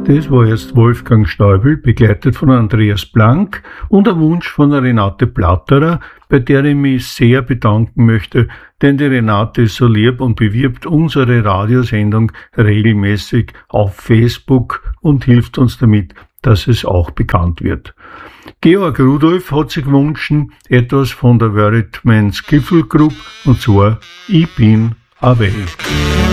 Das war jetzt Wolfgang Stäubel, begleitet von Andreas Blank und ein Wunsch von Renate Platterer, bei der ich mich sehr bedanken möchte, denn die Renate ist so lieb und bewirbt unsere Radiosendung regelmäßig auf Facebook und hilft uns damit, dass es auch bekannt wird. Georg Rudolf hat sich gewünscht etwas von der Veritman Skiffle Group, und zwar Ich bin away.